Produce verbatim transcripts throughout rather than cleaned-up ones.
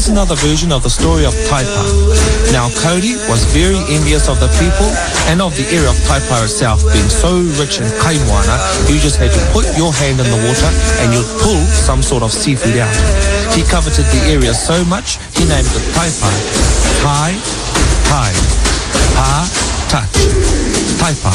Here's another version of the story of Taipa. Now, Cody was very envious of the people and of the area of Taipa itself being so rich in kaimoana. You just had to put your hand in the water and you'd pull some sort of seafood out. He coveted the area so much, he named it Taipa. Tai, Tai, Pa, touch. Taipa.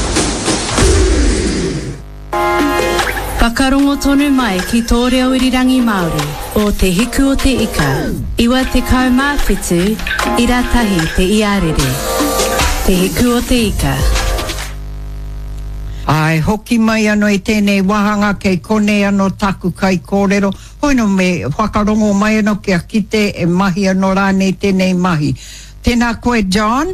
Whakarongo tonu mai ki tō reo irirangi Māori o te hiku o te ika, iwa te kaumāwhitu, i ratahi te iarere. Te hiku o te ika. Ai, hoki mai ano e tēnei wahanga kei kone ano taku kai kōrero. Hoino me whakarongo mai ano kia kite e mahi ano rāne tēnei mahi. Tēnā koe, John?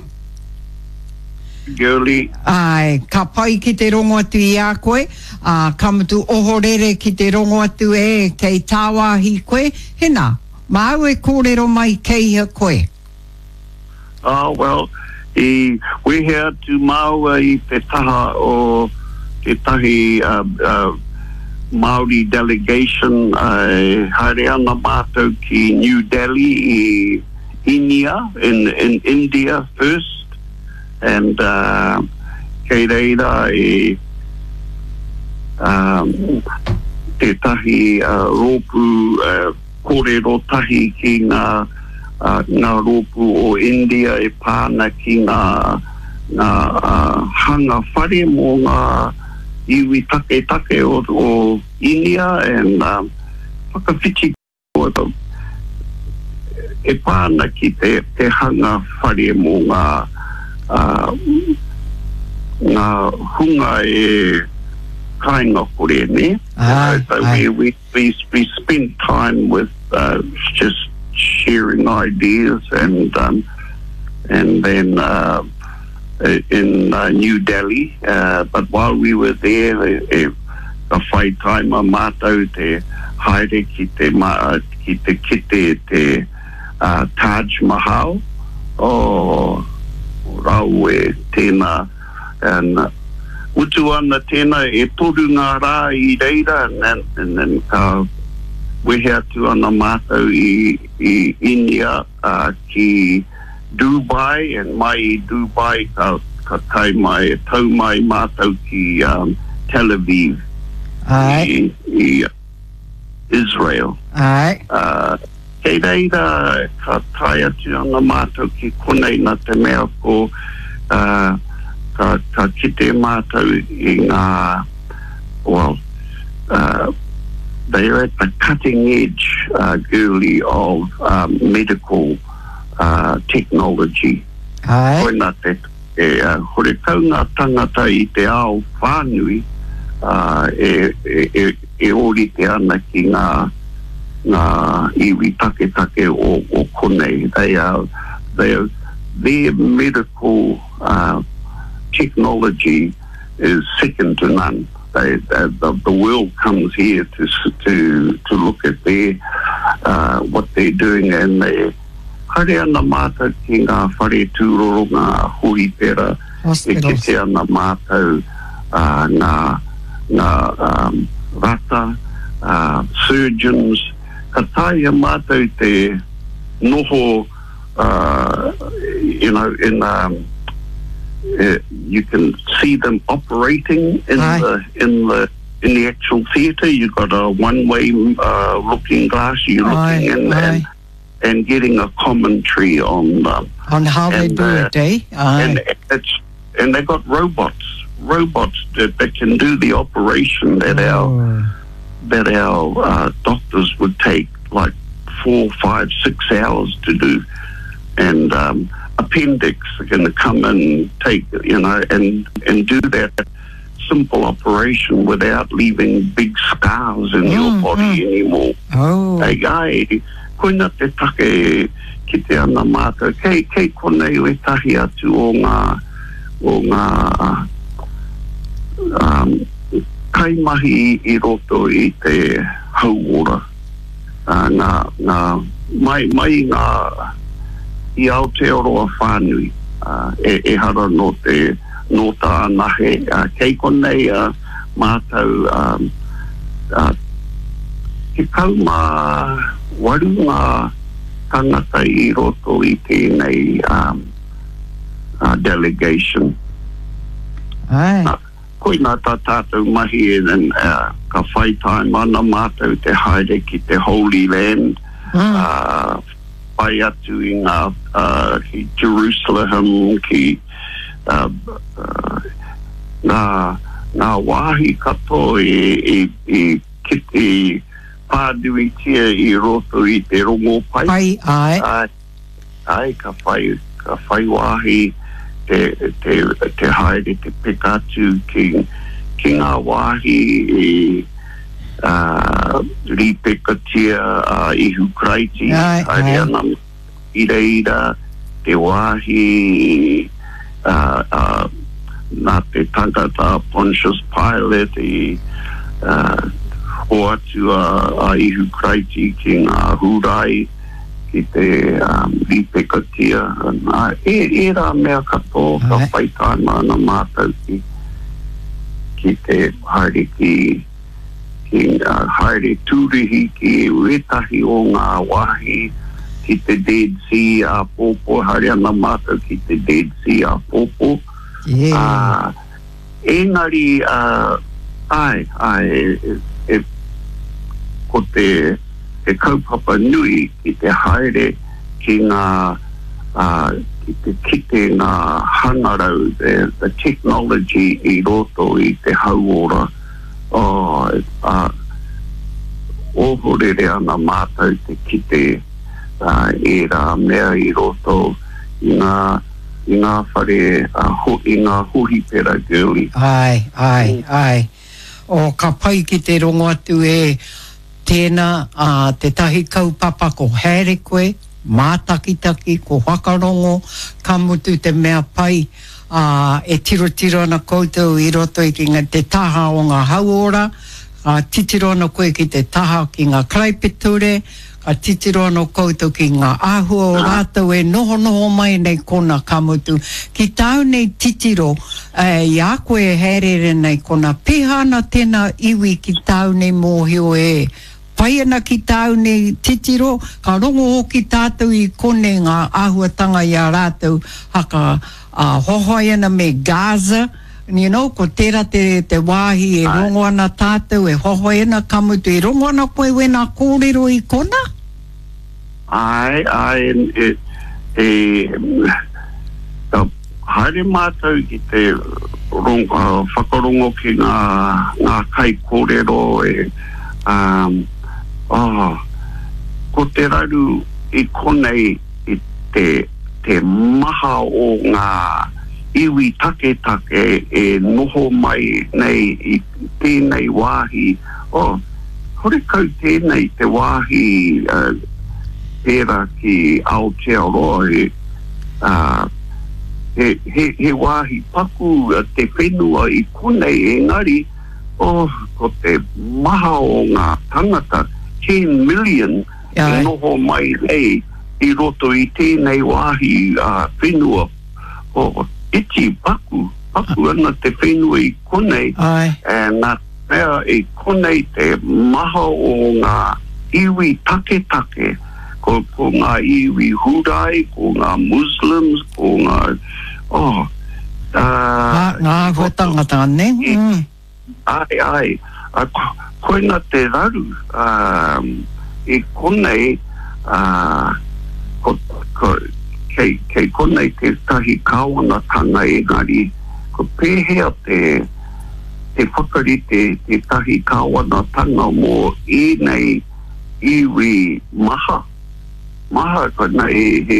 Girly. Ai, ka pai ki te rongo atu i a koe, uh, ka mutu ohorere ki te rongo atu e kei tāwāhi koe, hena, mau e kōrero mai kei ha koe? Oh, well, i, we're here to Maua i te taha o te tahi uh, uh, Māori delegation, uh, haere ana mātou ki New Delhi i India, in, in India first. And uh, kei reira e um, te tahi uh, rōpu uh, kōrero tahi ki ngā, uh, ngā rōpu o India e pāna ki ngā, ngā uh, hanga whare mō ngā iwi take take o, o India and um, whakawhiti o the, e pāna ki te, te hanga whare mō ngā Uh, ngā hunga e kāinga kore ne. Ah, uh, so ah. we, we, we, we spend time with uh, just sharing ideas and um, and then uh, in uh, New Delhi. Uh, but while we were there, e, e, ka whai taima mātou te haere ki te, ma, ki te kite te uh, Taj Mahal. Oh, rau e tēnā and uh, utu ana tēnā e toru ngā rā i reira and, and then ka wehe atu ana mātou i, i India uh, ki Dubai and mai i Dubai ka, ka tai mai tau mai mātou ki um, Tel Aviv Ai. i, i Israel. Ai. Uh, Kei reira, ka tai atu ana mātou ki konei na te mea ko uh, ka, ka kite mātou i ngā, well, uh, they're at the cutting edge, uh, girly, of um, medical uh, technology. Ai. Koina te, e, uh, hore kaunga tangata i te ao whānui, uh, e, e, e, e orite ana ki ngā ngā iwi take take o, o konei. They are, they are, their medical uh, technology is second to none. They, they, the, the world comes here to to to look at their uh, what they're doing, and they haere ana mātou ki ngā whare tūroro ngā hui pera e kite ana mātou uh, ngā ngā um, rata uh, surgeons. Ka tai a mātou te noho, uh, you know, in um, uh, you can see them operating in Aye. the in the in the actual theatre. You've got a one-way uh, looking glass. You're Aye. looking in Aye. and and getting a commentary on um, on how and, they do uh, it, eh? Aye. And it's and they've got robots, robots that, that can do the operation that oh. our. that our uh, doctors would take like four, five, six hours to do. And um, appendix are going to come and take, you know, and, and do that simple operation without leaving big scars in mm, your body mm. anymore. Oh. Hey, ai, koina te take ki te ana mātou. Kei, kei konei o e tahi atu o ngā, o ngā, um, kaimahi i roto i te hauora. Uh, ngā, ngā, mai, mai ngā i Aotearoa whānui, uh, e, e hara no te no tā nahe. Uh, kei konei uh, mātou um, uh, ki kauma waru ngā tangata I roto I tēnei um, uh, delegation. Ai. Uh, koe nā tā tātou mahi and uh, ka whaitai mana mātou te haere ki te Holy Land. Mm. Uh, pai atu I ngā uh, ki Jerusalem, ki uh, uh, ngā, ngā wāhi kato I, I, I, ki te pādui tia I roto I te rongo pai. Pai, ai. Ai, ai ka whai, ka whai wāhi te, te, te haere, te pekatu ki, ki ngā wāhi I uh, ripekatia uh, Ihu Kraiti, Ai, ai. ana I reira, te wāhi uh, uh, nā te tangata Pontius Pilate I uh, hoatu a, a Ihu Kraiti ki ngā hurai ki te um, ripekatia nā e, e rā mea kato ka Ai. whaitai mana mātou ki, ki te haere ki ki uh, haere tūrihi ki wetahi o ngā wahi ki te Dead Sea a Popo, haere ana mātou ki te Dead Sea a Popo. Yeah. Uh, engari, uh, ai, ai, e, e, ko te, te kaupapa nui ki te haere ki ngā, uh, ki te kite ngā hangarau, the, the technology I roto I te hauora. Oh, uh, ohorere ana mātou te kite uh, e rā mea I roto I ngā, I ngā whare, uh, ho, I ngā hohi pera girly. Ai, ai, ai. O ka pai ki te rongo atu e tēnā a uh, te tahi kaupapa ko haere koe, mātakitaki, ko whakarongo, ka mutu te mea pai, uh, e tiro tiro ana koutou I roto I ki ngā te taha o ngā hauora, uh, titiro ana koe ki te taha ki ngā kraipeture, ka titiro ana koutou ki ngā āhua o rātou e noho noho mai nei kona ka mutu. Ki tāu nei titiro, uh, I a koe herere nei kona pehana tēnā iwi ki tāu nei mōhio e, pai ana ki tāu nei titiro, ka rongo hoki tātou I kone ngā āhuatanga I a rātou haka uh, hohoi ana me Gaza, you know, ko tērā te, te wāhi e rongo ana tātou, e hohoi ana kamutu, e rongo ana koe wena kōrero I kona? Ai, ai, e, e, e haere mātou ki te rongo, uh, whakarongo ki ngā, ngā kai kōrero e, um, oh, ko te raru I konei I te, te maha o ngā iwi take take e noho mai nei I tēnei wāhi. Oh, hore kau tēnei te wāhi uh, pēra ki Aotearoa e, uh, he, he, he wāhi paku uh, te whenua I konei engari, oh, ko te maha o ngā tangata ten million Ai. E noho mai nei I roto I tēnei wāhi uh, whenua o iti paku, paku ana te whenua I konei, Ai. e nā mea I konei te maha o ngā iwi take take, ko, ko ngā iwi hurai, ko ngā Muslims, ko ngā, oh, uh, Ngā āhuatanga ne? Mm. ai, ai, a, koe nā te raru, um, I konei, uh, ko, ko, kei, kei konei te tahi kāwana tanga engari, ko pēhea te, te whakarite te tahi kāwana tanga mō e nei iwi maha. Maha kona e he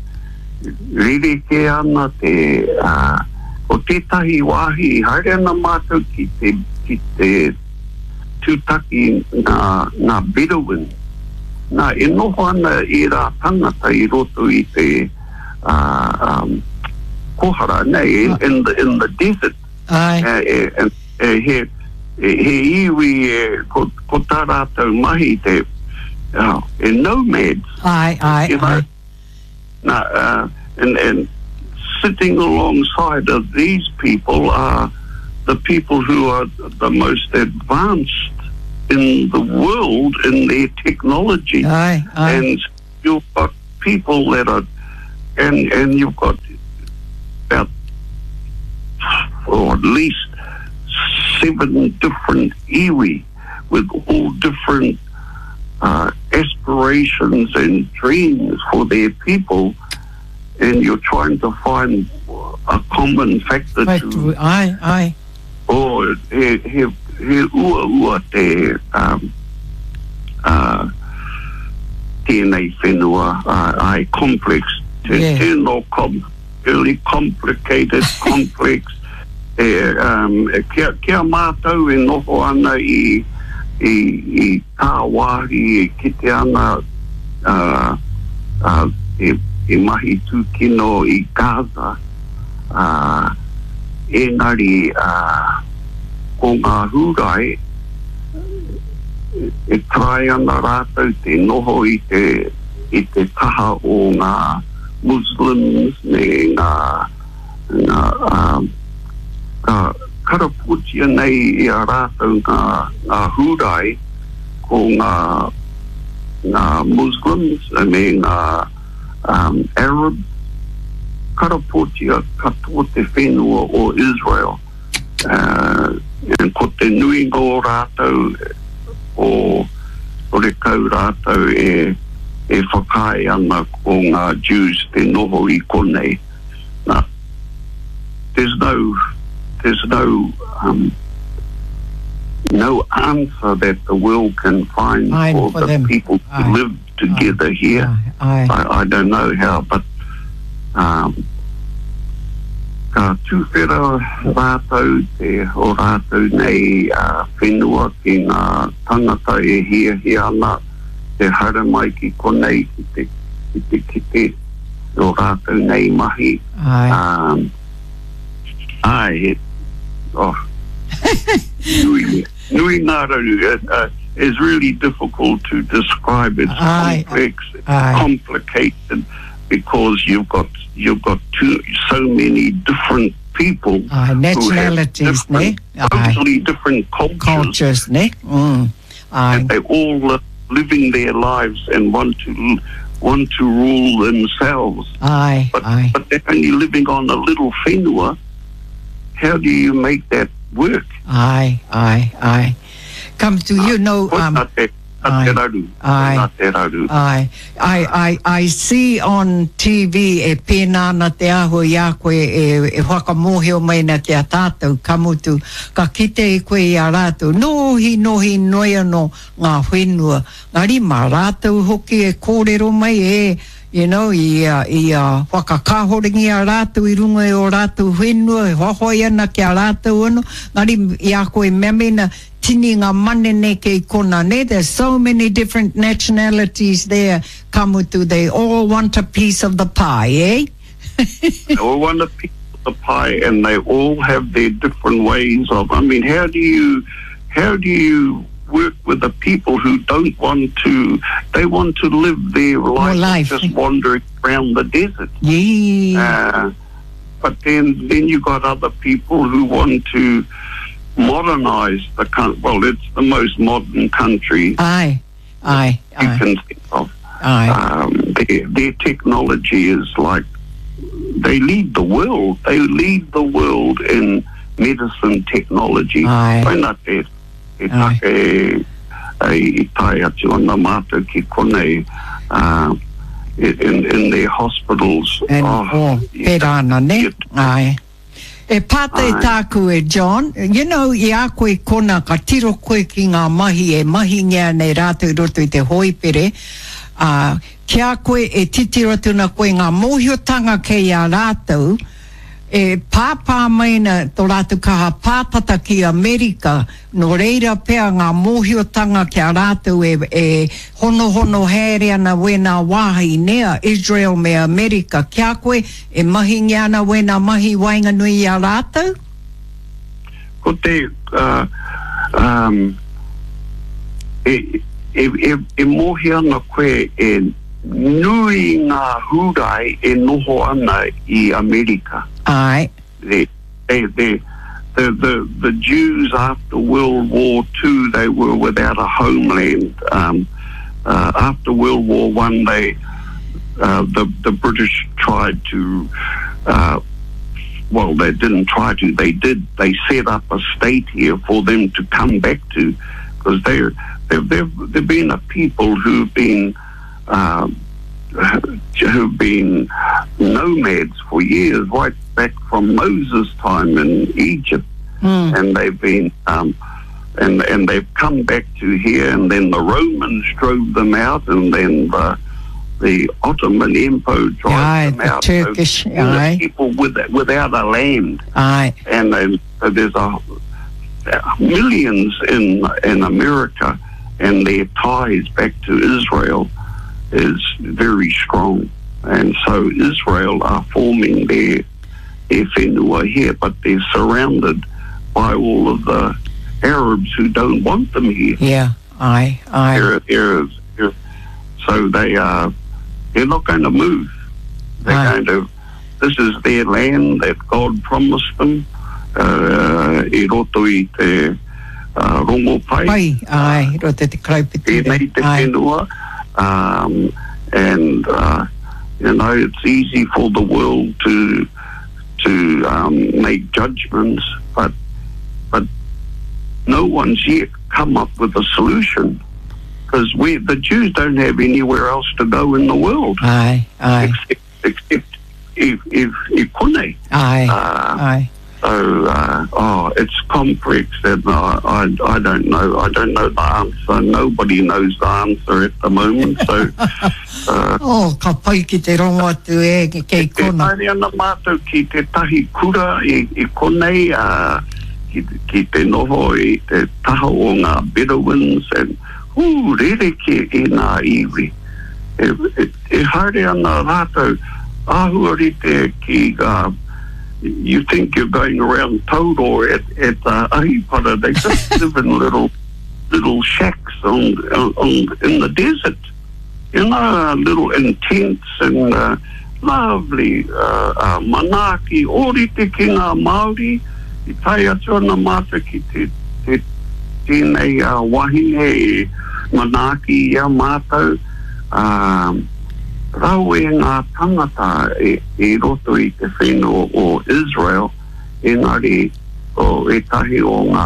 riri ke ana te, uh, o tētahi wāhi haere ana mātou ki te, ki te tūtaki ngā, ngā Bedouin. Nā e noho ana I rā tangata I roto I te uh, um, kohara, nei, uh, in, the, in the desert. Ai. E, e, e, e, he, e, he iwi e, ko, ko tā rātou mahi te uh, e nomads. Ai, ai, You know, ai. Now, uh, and, and sitting alongside of these people are the people who are the most advanced in the world in their technology. Ai, ai. And you you've got people that are, and and you've got about, or at least seven different iwi with all different uh, aspirations and dreams for their people, and you're trying to find a common factor Right, to... aye, aye. O he, he, he ua ua te um, uh, tēnei whenua, uh, ai complex, te Yeah. tēnō com, really complicated, complex, e, um, kia, kia mātou e noho ana i, i, i tāwahi, e kite ana uh, uh, e, e mahi tūkino i Gaza, uh, engari uh, ko ngā hūrai e trai ana rātou te noho i te, i te taha o ngā Muslims me ngā, ngā um, ka karaputia nei i a rātou ngā, ngā hūrai ko ngā, ngā Muslims me ngā um, Arabs karapotia katoa te whenua o Israel. Uh, and ko te nui ngō rātou o, o re kau rātou e, e whakai ana ko ngā Jews te noho i konei. Now, there's no, there's no, um, no answer that the world can find Fine for, for the them. people to Aye. live together Aye. here. Aye. Aye. I, I don't know how, but um, ka tūwhera rātou te o rātou nei uh, whenua ki ngā tangata e hia hia ana te hara mai ki konei ki te ki te kite o rātou nei mahi. Aye. Um, ai, it, oh, nui, nui ngā raru, uh, uh, it's really difficult to describe. It's Aye. complex, Aye. complicated, because you've got you've got two, so many different people, Aye, nationalities, who have ne? different, Aye. totally different cultures, Cultures, ne? Mm. Aye. and they're all uh, living their lives and want to want to rule themselves. Aye. But Aye. but they're only living on a little whenua. How do you make that work? Aye. Aye. Aye. Come to, you know, um, Nā te- nā te raru. Aye. Nā te raru. Aye. I, I, I see on T V e pēnā na te aho i a koe e, e whakamohio mai na te a tātou kamutu. Ka kite i koe i a rātou. Nohi, nohi, noia no ngā whenua. Ngā rima rātou hoki e kōrero mai e, you know, i, uh, i uh, whakakahoringi a rātou i runga e o rātou whenua, e whahoi ana ki a rātou ano. Ngā rima i a koe memena tini ngā manene kei kona ne. There's so many different nationalities there, kamutu. They all want a piece of the pie, eh? They all want a piece of the pie, and they all have their different ways of. I mean, how do you, how do you work with the people who don't want to? They want to live their life, life. just wandering around the desert. Yeah. Uh, but then, then you got other people who want to modernize the country. Well, it's the most modern country Aye. Aye. you Aye. can think of. Aye. Um, their, their technology is like, they lead the world. They lead the world in medicine technology. Aye. Whaina te, te Aye. take e tai atu ana mātou ki konei uh, in, in their hospitals. And oh, oh, yeah. perana ne? Yeah. Aye. E pate Aye. tāku e John, you know, i a koe kona ka tiro koe ki ngā mahi e mahi ngea nei rātou roto i te hoipere, uh, kia koe e titiro tuna koe ngā mohiotanga kei a rātou, e pāpā maina tō rātou kaha pātata ki Amerika, no reira pea ngā mohiotanga ki a rātou e, e hono hono here ana wena wāhi nea, Israel me Amerika, kia koe e mahi ngia ana wena mahi wainga nui a rātou? Ko te, uh, um, e, e, e, e mohi ana koe e nui ngā hūrai e noho ana i Amerika. Ai, They, they, they, the, the, the Jews after World War Two, they were without a homeland. Um, uh, after World War One, they uh, the, the British tried to, uh, well, they didn't try to, they did, they set up a state here for them to come back to, because they're, they've, they've, they've been a people who've been, uh, who've been nomads for years, right back from Moses' time in Egypt, mm. and they've been, um, and and they've come back to here, and then the Romans drove them out, and then the, the Ottoman Empire drove aye, them the out. Turkish, so, aye. people with, without a land, aye. and then so there's a millions in in America, and their ties back to Israel is very strong, and so Israel are forming their their whenua here, but they're surrounded by all of the Arabs who don't want them here. Yeah, aye, aye. They're, they're, they're, so they are, they're not going to move. They're aye. going to, this is their land that God promised them. Uh, I roto I te uh, rongo pai. Pai, aye, roto te kraupiti. Tēnei te whenua. Um, and, uh, you know, it's easy for the world to to um, make judgments, but but no one's yet come up with a solution, because we the Jews don't have anywhere else to go in the world. Aye, aye. Except, except if if if Kune. Aye, uh, aye. So uh, oh, it's complex, and I, I I don't know. I don't know the answer. Nobody knows the answer at the moment. So. Uh, oh, ka pai ki te rongo atu e kei kona. Te taere ana mātou ki te tahi kura i, i konei, uh, ki, ki te noho i te taha o ngā Bedouins, and hū, rere ki e ngā iwi. E, e, e haere ana rātou, āhuari te ki uh, you think you're going around Tauro at, at uh, Ahipara, they just live in little little shacks on, on, in the desert. You know, little in tents and uh, lovely uh, uh, manaki, ori te ki ngā Māori, i tai atu ana mātou ki te, te tēnei uh, wahine e manaki ia mātou. Um, rau e ngā tangata e, e roto i te whenua o Israel, engari o e tahi o ngā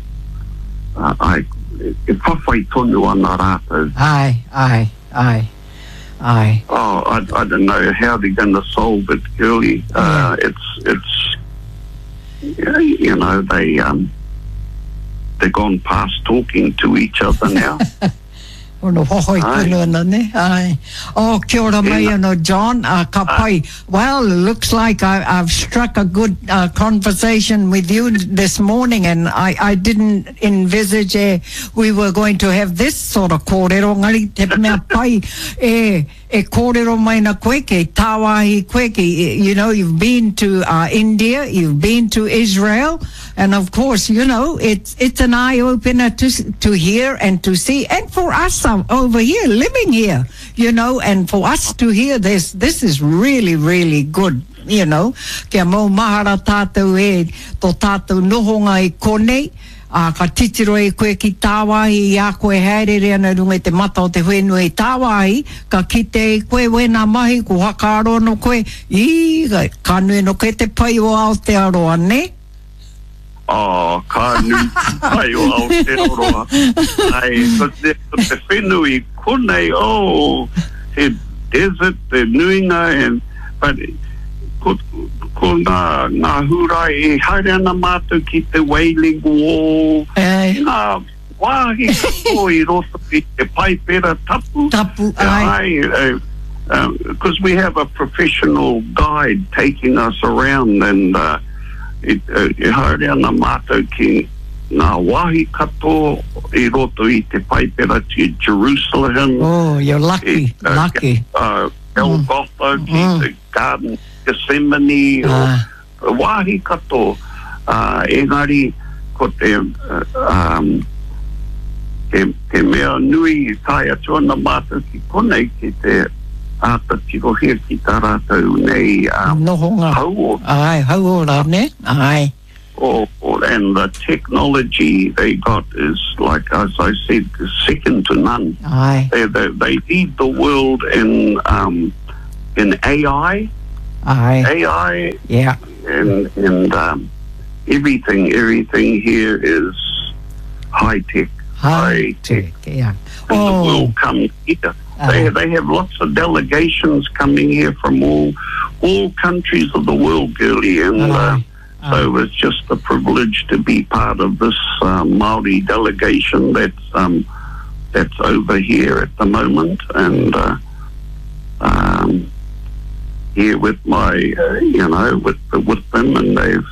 uh, ai, e whawhai tonu ana rātou. Aye, aye. Aye, aye. Oh, I, I don't know how they're going to solve it, girlie. Uh, yeah. It's, it's, you know, they, um, they've gone past talking to each other now. Ono hohoi tunu ana ne. Aye. Oh, kia ora mai ano, John. Uh, ka pai. Well, it looks like I, I've struck a good uh, conversation with you this morning, and I, I didn't envisage uh, we were going to have this sort of kōrero. Ngari te mea pai e, e kōrero mai na koe, ke tāwahi koe, ke, you know, you've been to uh, India, you've been to Israel, and of course, you know, it's it's an eye-opener to, to hear and to see, and for us over here, living here, you know, and for us to hear this, this is really, really good, you know. Kia mau mahara tātou e, tō tātou nohonga i konei, a ka titiro e koe ki tāwahi, i a koe haerere ana runga te mata o te whenua i tāwahi, ka kite e koe wena mahi, ko hakaaro no koe, i, ka nui no koe te pai o Aotearoa, ne? Oh, ka nui pai o Aotearoa. Ai, ko te, ko te whenua i konei, oh, he desert, the nuinga, and, but, ko, ko ngā, ngā hurai e haere ana mātou ki te Wailing Wall, Ai. ngā wāhi kato i roto ki te paipera tapu. Tapu, ai. Ai, because uh, we have a professional guide taking us around, and uh, i uh, haere ana mātou ki ngā wāhi kato i roto i te paipera to Jerusalem. Oh, you're lucky, I, uh, lucky. Uh, Golgotha, mm. ki Mm. the Garden Gethsemane, Ah. o wāhi kato. Uh, engari, ko te, uh, um, te, te mea nui i tai atu ana mātou ki konei ki te ata tirohia ki tā rātou nei um, Nohonga. hau Ai, hauora, ne? Ai. or, or, and the technology they got is, like as I said, second to none. Ai. They, they, they lead the world in um, in A I, Aye. A I, Yeah. and and um, everything. Everything here is high tech. High tech. Yeah. And the Oh. world comes here. Aye. They they have lots of delegations coming here from all all countries of the world, girlie, and uh, Aye. so it's just a privilege to be part of this uh, Maori delegation that's um, that's over here at the moment, and uh, um, here with my uh, you know with with them, and they've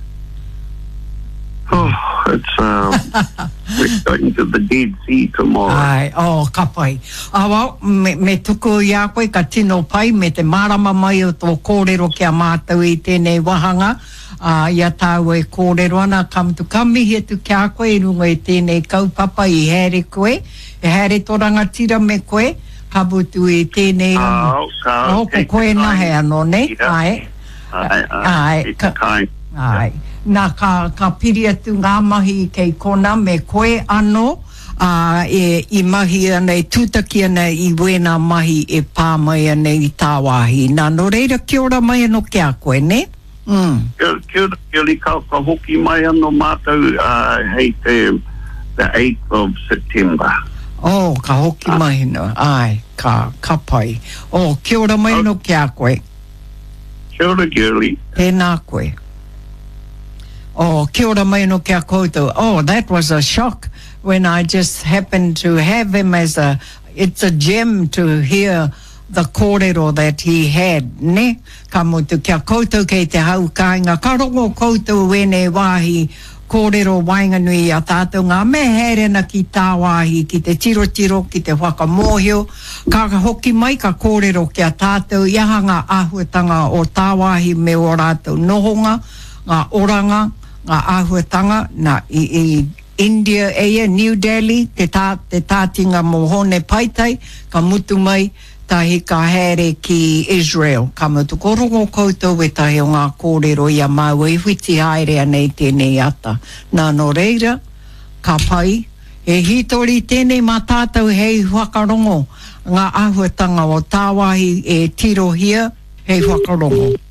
oh it's uh, we're going to the Dead Sea tomorrow. Ai, oh, ka pai. Awa, me, me tuku i a koe ka tino pai, me te marama mai o tō kōrero kia mātou i tēnei wahanga. Uh, ia tāu e kōrero ana, kam tu kamihi e tu kia koe, i runga i tēnei kaupapa i here koe, e here toranga tira me koe, ka butu i tēnei Au, ka- oh, ko koe nahe ano, ne? Yeah. Ai, Ai, ai, ai, it's ka- kind. ai. Nā ka, ka piri atu ngā mahi i kei kona me koe ano, uh, e, i mahi ana, e tūtaki ana i wena mahi e pā mai ana i tā wāhi. Nā no reira kia ora mai ano kia koe, ne? Mm. Kia kia ora, kia ora, ka, ka hoki mai ano mātou uh, hei te the eighth of September. Oh, ka hoki mai no. Ai, ka, ka pai. Oh, kia ora mai ano kia koe. Kia ora, girlie. Tēnā koe. Oh, kia ora mai no kia koutou. Oh, that was a shock when I just happened to have him as a, it's a gem to hear the kōrero that he had, ne? Ka mutu kia koutou kei te hau kāinga. Ka rongo koutou wene wāhi kōrero wainganui a tātou ngā me herena ki tā wāhi, ki te tiro tiro, ki te whakamōhio. Ka hoki mai ka kōrero kia tātou iaha ngā āhuatanga o tā wāhi me o rātou nohonga, ngā oranga, ngā āhuatanga, nā i, i India ea, New Delhi, te, tā, te tātinga mohone paitai, ka mutu mai, tahi ka here ki Israel. Ka mutu korongo koutou e tahi o ngā kōrero ia mau e whiti haere anei tēnei ata. Nā no reira, ka pai, e hitori tēnei mā tātou hei whakarongo, ngā āhuatanga o tāwahi e tiro hia, hei whakarongo.